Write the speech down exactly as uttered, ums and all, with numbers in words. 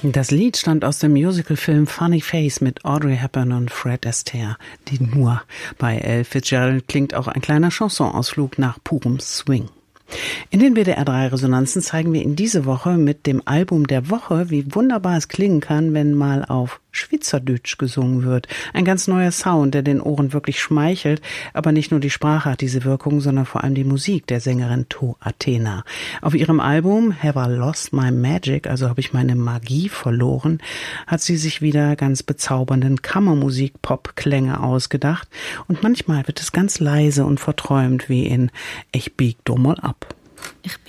Das Lied stammt aus dem Musicalfilm Funny Face mit Audrey Hepburn und Fred Astaire, die nur bei Elle Fitzgerald klingt auch ein kleiner Chansonausflug nach purem Swing. In den W D R drei Resonanzen zeigen wir Ihnen diese Woche mit dem Album der Woche, wie wunderbar es klingen kann, wenn mal auf Schweizerdeutsch gesungen wird. Ein ganz neuer Sound, der den Ohren wirklich schmeichelt, aber nicht nur die Sprache hat diese Wirkung, sondern vor allem die Musik der Sängerin To Athena. Auf ihrem Album Have I Lost My Magic, also habe ich meine Magie verloren, hat sie sich wieder ganz bezaubernden Kammermusik-Pop-Klänge ausgedacht und manchmal wird es ganz leise und verträumt wie in Ich bieg do mal ab. Ich